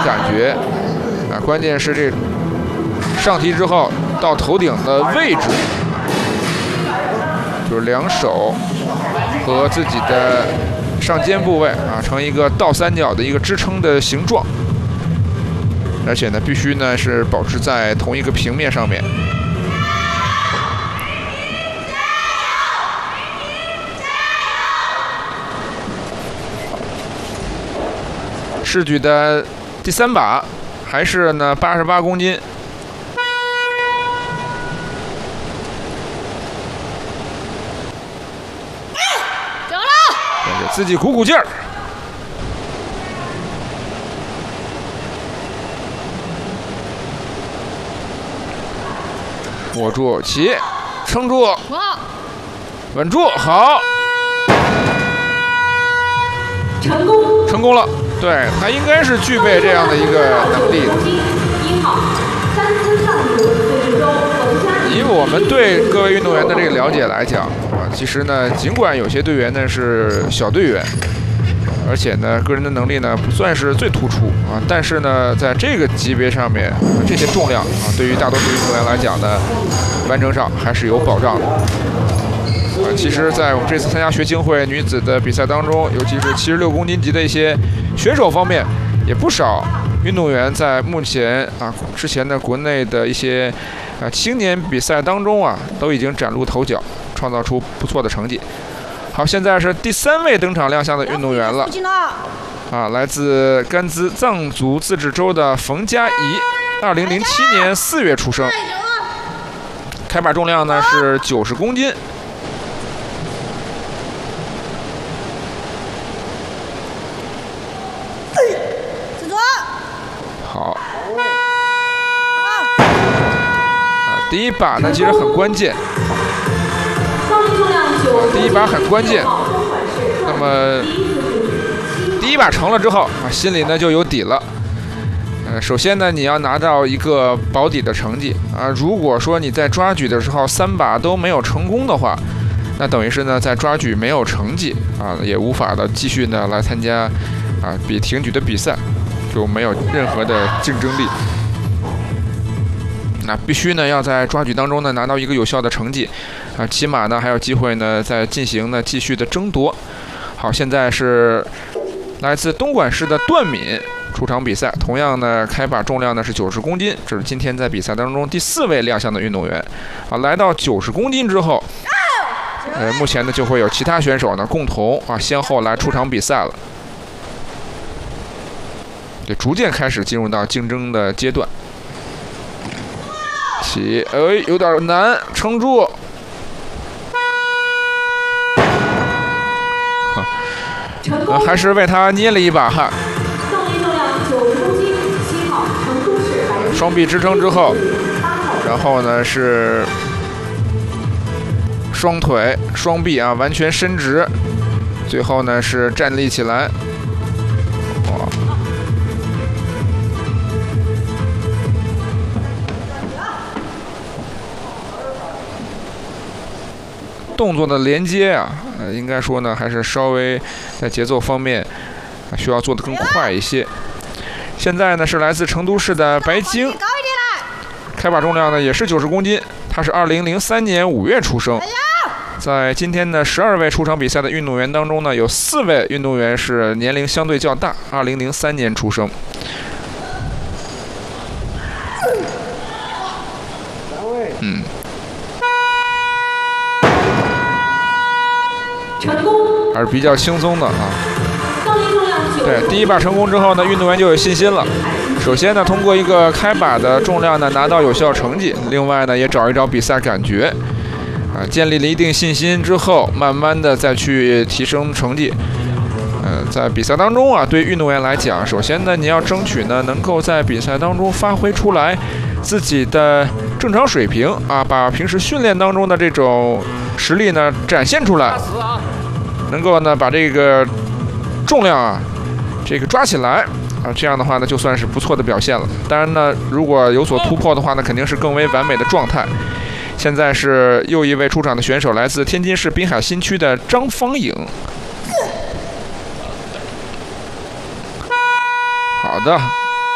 感觉啊，关键是这上提之后到头顶的位置，就是两手和自己的上肩部位啊，成一个倒三角的一个支撑的形状，而且呢，必须呢是保持在同一个平面上面。试举的第3把还是呢88公斤。 整了！ 感觉自己鼓鼓劲儿。握住，起，撑住，稳住，好，成功了。对，他应该是具备这样的一个能力的。以我们对各位运动员的这个了解来讲啊，其实呢，尽管有些队员呢是小队员，而且呢个人的能力呢不算是最突出啊，但是呢在这个级别上面，这些重量啊，对于大多数运动员来讲呢，完成上还是有保障的。其实，在我们这次参加学青会女子的比赛当中，尤其是76公斤级的一些选手方面，也不少运动员在目前啊之前的国内的一些青年比赛当中啊，都已经崭露头角，创造出不错的成绩。好，现在是第3位登场亮相的运动员了，啊，来自甘孜藏族自治州的冯佳怡，2007年4月出生，开把重量呢是90公斤。好，第一把呢其实很关键，第一把很关键。那么第一把成了之后啊，心里呢就有底了。首先呢，你要拿到一个保底的成绩啊。如果说你在抓举的时候3把都没有成功的话，那等于是呢在抓举没有成绩啊，也无法的继续呢来参加啊挺举的比赛。就没有任何的竞争力。那必须呢要在抓举当中呢拿到一个有效的成绩，啊，起码呢还有机会呢再进行呢继续的争夺。好，现在是来自东莞市的段敏出场比赛，同样呢开把重量呢是90公斤，这是今天在比赛当中第4位亮相的运动员。啊，来到90公斤之后，目前呢就会有其他选手呢共同啊先后来出场比赛了。对，逐渐开始进入到竞争的阶段。起，有点难，撑住。还是为他捏了一把汗。双臂支撑之后，然后呢是双腿、双臂啊完全伸直，最后呢是站立起来。哇！动作的连接啊，应该说呢，还是稍微在节奏方面需要做得更快一些。现在呢是来自成都市的白晶，开把重量呢也是90公斤，他是2003年5月出生。在今天的12位出场比赛的运动员当中呢，有4位运动员是年龄相对较大，2003年出生。还是比较轻松的啊。对，第一把成功之后呢，运动员就有信心了。首先呢，通过一个开把的重量呢拿到有效成绩，另外呢也找一找比赛感觉，啊，建立了一定信心之后，慢慢的再去提升成绩。在比赛当中啊，对运动员来讲，首先呢你要争取呢能够在比赛当中发挥出来自己的正常水平啊，把平时训练当中的这种实力呢展现出来。能够呢把这个重量啊，这个抓起来啊，这样的话呢就算是不错的表现了。当然呢，如果有所突破的话呢，肯定是更为完美的状态。现在是又一位出场的选手，来自天津市滨海新区的张方颖。好的，